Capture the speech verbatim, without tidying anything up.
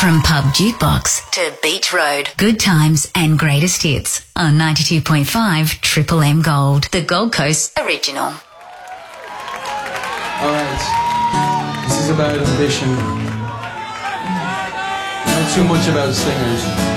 From Pub Jukebox to Beach Road, good times and greatest hits on ninety-two point five Triple M Gold, the Gold Coast original. Alright, this is about ambition. Not too much about singers.